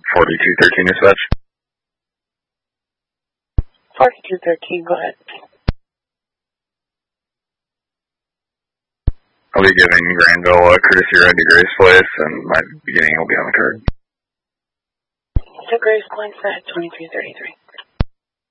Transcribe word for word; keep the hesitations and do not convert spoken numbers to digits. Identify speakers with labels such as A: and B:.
A: forty-two thirteen dispatch.
B: forty-two thirteen, go ahead.
A: I'll be giving Granville a courtesy ride to Grace Place, and my beginning will be on the card.
B: To Grace Place at twenty-three thirty-three.